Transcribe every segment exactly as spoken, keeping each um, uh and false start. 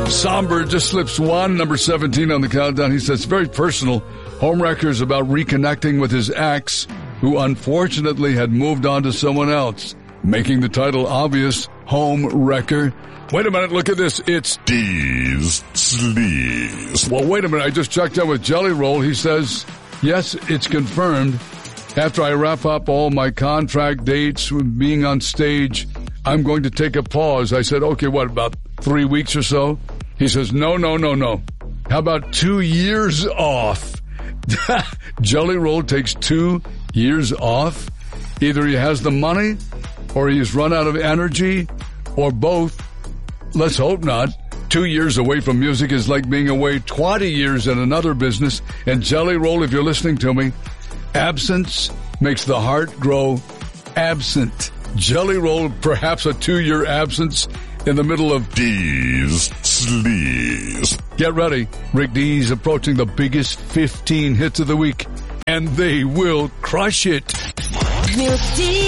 Somber just slips one, number seventeen on the countdown. He says, very personal. Homewrecker is about reconnecting with his ex, who unfortunately had moved on to someone else. Making the title obvious, Homewrecker. Wait a minute, look at this. It's D's Sleaze. Well, wait a minute. I just checked out with Jelly Roll. He says, yes, it's confirmed. After I wrap up all my contract dates with being on stage, I'm going to take a pause. I said, okay, what, about three weeks or so? He says, no, no, no, no. How about two years off? Jelly Roll takes two years off. Either he has the money, or he's run out of energy, or both. Let's hope not. Two years away from music is like being away twenty years in another business. And Jelly Roll, if you're listening to me, absence makes the heart grow absent. Jelly Roll, perhaps a two-year absence in the middle of D's Sleaze. Get ready. Rick D's approaching the biggest fifteen hits of the week, and they will crush it. Rick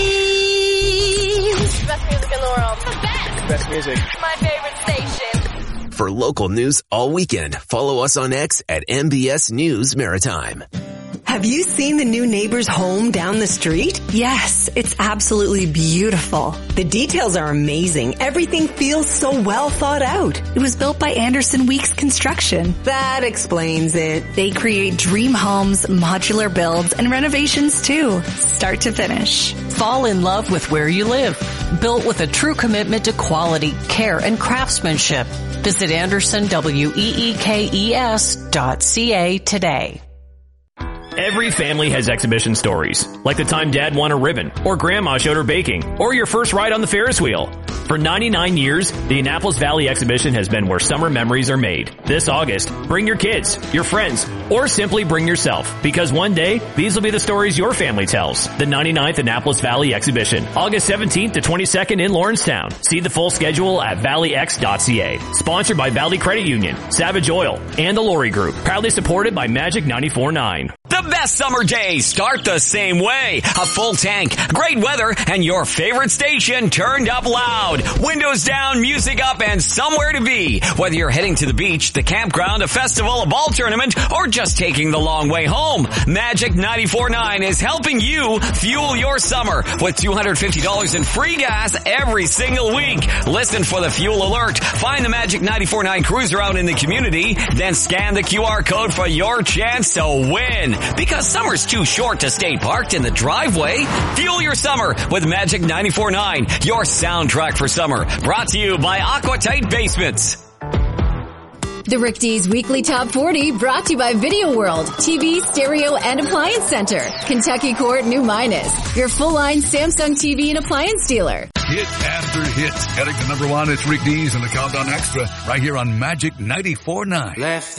D's. Best music in the world. The best. Best music. My favorite station. For local news all weekend, follow us on X at M B S News Maritime. Have you seen the new neighbor's home down the street? Yes, it's absolutely beautiful. The details are amazing. Everything feels so well thought out. It was built by Anderson Weeks Construction. That explains it. They create dream homes, modular builds, and renovations too, start to finish. Fall in love with where you live. Built with a true commitment to quality, care, and craftsmanship. Visit Anderson Weeks dot C A today. Every family has exhibition stories, like the time Dad won a ribbon, or Grandma showed her baking, or your first ride on the Ferris wheel. For ninety-nine years, the Annapolis Valley Exhibition has been where summer memories are made. This August, bring your kids, your friends, or simply bring yourself, because one day, these will be the stories your family tells. The ninety-ninth Annapolis Valley Exhibition, August seventeenth to twenty-second in Lawrencetown. See the full schedule at Valley X dot C A. Sponsored by Valley Credit Union, Savage Oil, and the Lori Group. Proudly supported by Magic ninety-four point nine. The best summer days start the same way. A full tank, great weather, and your favorite station turned up loud. Windows down, music up, and somewhere to be. Whether you're heading to the beach, the campground, a festival, a ball tournament, or just taking the long way home, Magic ninety-four point nine is helping you fuel your summer with two hundred fifty dollars in free gas every single week. Listen for the fuel alert. Find the Magic ninety-four point nine cruiser out in the community, then scan the Q R code for your chance to win. Because summer's too short to stay parked in the driveway. Fuel your summer with Magic ninety-four point nine, your soundtrack for summer. Brought to you by Aquatite Basements. The Rick D's Weekly Top forty brought to you by Video World, T V, Stereo, and Appliance Center. Kentucky Court, New Minas, your full-line Samsung T V and appliance dealer. Hit after hit. Heading to number one, it's Rick D's and the Countdown Extra right here on Magic ninety-four point nine. Left